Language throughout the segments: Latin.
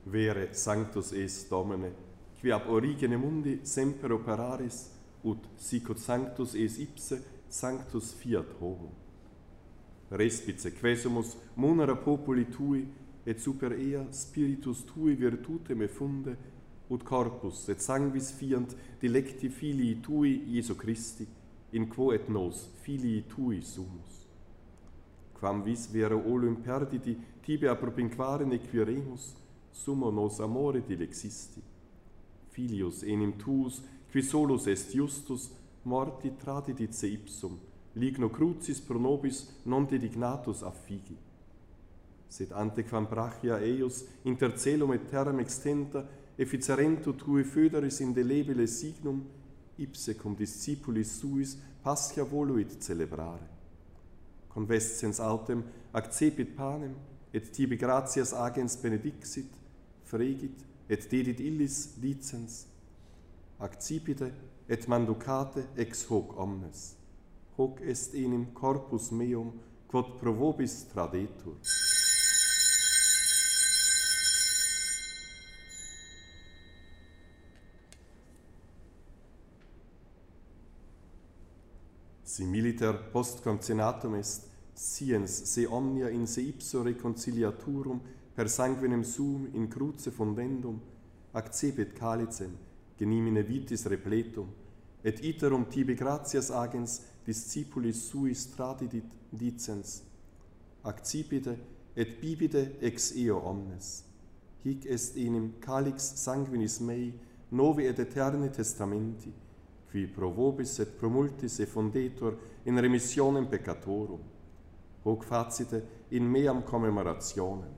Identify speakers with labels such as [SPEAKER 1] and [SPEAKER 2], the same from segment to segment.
[SPEAKER 1] Vere sanctus es Domine, qui ab origine mundi semper operaris, ut sicut sanctus es ipse, sanctus fiat homo. Respice quesumus munera populi tui, et super ea spiritus tui virtutem effunde, ut corpus et sanguis fiant dilecti filii tui Iesu Christi, in quo et nos filii tui sumus. Quam vis vero olum perditi tibi a propinquare nequiremus, sumo nos amore dilexisti. Filius enim tuus, qui solus est justus, morti tradidit se ipsum, ligno crucis pro nobis non dedignatus affigi. Sed antequam brachia eius inter celum et terram extenta, efficerento tui foederis indelebile signum, ipse cum discipulis suis pascha voluit celebrare. Convescens autem accepit panem, et tibi gratias agens benedixit, fregit, et dedit illis dicens, accipite et manducate ex hoc omnes. Hoc est enim corpus meum, quod pro vobis tradetur. Si militer post concenatum est, sciens se omnia in se ipso reconciliaturum per sanguinem suum in cruce fundendum, accepit calicem, genimine vitis repletum, et iterum tibi gratias agens discipulis suis tradidit dicens, accipite et bibite ex eo omnes. Hic est enim calix sanguinis mei, novi et eterni testamenti, qui pro vobis et pro multis effundetur in remissionem peccatorum. Hoc facite in meam commemorationem.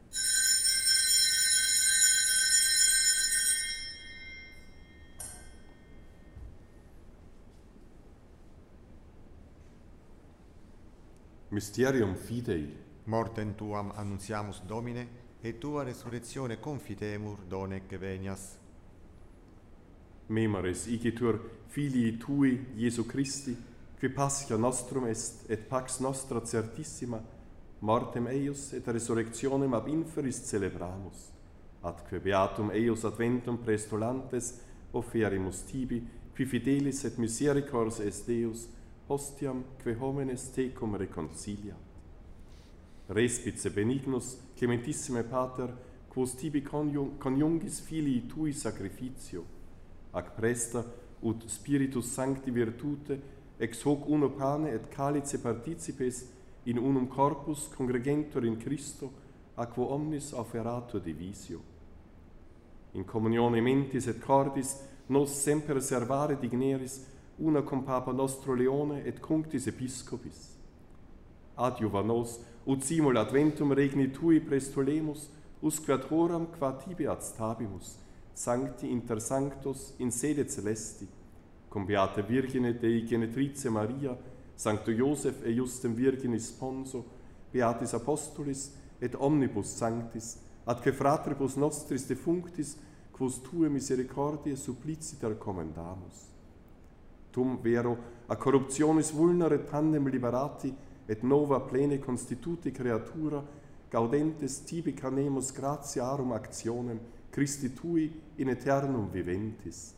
[SPEAKER 1] Mysterium Fidei.
[SPEAKER 2] Mortem tuam annuntiamus, Domine, et tua resurrectione confidemur, donec venias.
[SPEAKER 1] Memoris igitur filii tui, Iesu Christi, qui pascha nostrum est, et pax nostra certissima, mortem eius et resurrectionem ab inferis celebramus, atque beatum eius adventum praestulantes offerimus tibi, qui fidelis et misericors est Deus, hostiam que homines tecum reconciliat. Respice benignus, clementissime Pater, quos tibi coniungis filii tui sacrificio, ac presta ut Spiritus Sancti virtute ex hoc uno pane et calice participes in unum corpus congregentur in Christo, a quo omnis offeratur divisio. In communione mentis et cordis nos semper servare digneris una cum Papa nostro Leone et cunctis Episcopis. Adiuva nos, ut simul adventum regni tui praestulemus, usque ad horam qua tibi adstabimus, sancti inter sanctos in sede celesti, cum Beata Virgine Dei Genetrice Maria, Sancto Iosef e Justem Virginis Sponso, Beatis Apostolis et omnibus sanctis, atque fratribus nostris defunctis, quos tue misericordiae suppliciter commendamus. Tum vero a corruptionis vulnere tandem liberati et nova plene constituti creatura, gaudentes tibi canemus gratiarum actionem Christi tui in aeternum viventis.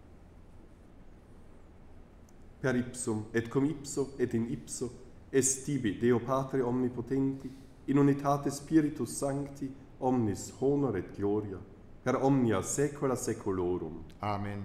[SPEAKER 1] Per ipsum et cum ipso et in ipso est tibi Deo Patre omnipotenti, in unitate Spiritus Sancti, omnis honor et gloria, per omnia saecula saeculorum.
[SPEAKER 2] Amen.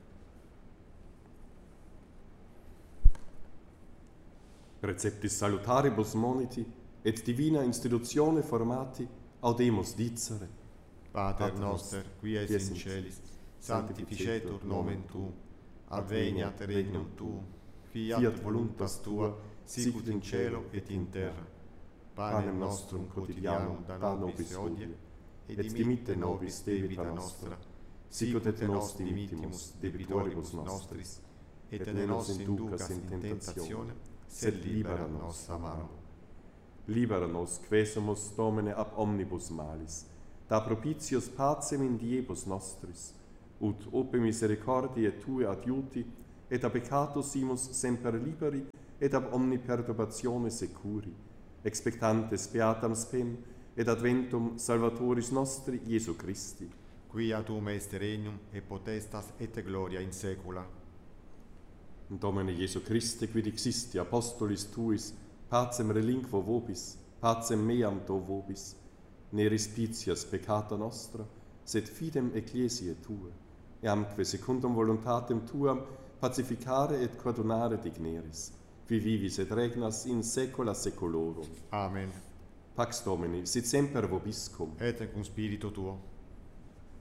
[SPEAKER 1] Receptis salutaribus moniti, et divina institutione formati, audemus dicere.
[SPEAKER 2] Pater noster, qui es in celis, sanctificetur nomen tuum, adveniat regnum tuum, fiat voluntas tua, sicut in cielo et in terra. Panem nostrum quotidianum da nobis hodie, et dimitte nobis debita nostra, sicut et nos dimittimus debitoribus nostris, et ne nos inducas in tentationem, sed libera nos a malo.
[SPEAKER 1] Libera nos, quesumus, Domine, ab omnibus malis, da propitius pacem in diebus nostris, ut ope misericordiae tue adiuti, et a peccatus imus semper liberi, et ab omni perturbatione securi, expectantes beatam spem, et adventum Salvatoris nostri Iesu Christi.
[SPEAKER 2] Quia tuum est regnum et potestas et gloria in saecula.
[SPEAKER 1] Domine Iesu Christe, qui dixisti apostolis tuis, pacem relinquo vobis, pacem meam do vobis, ne respicias peccata nostra, sed fidem ecclesiae tue, e amque secundum voluntatem tuam pacificare et coordinare digneris, qui vivis et regnas in saecula saeculorum.
[SPEAKER 2] Amen.
[SPEAKER 1] Pax Domini, sit semper vobiscum.
[SPEAKER 2] Et cum spiritu tuo.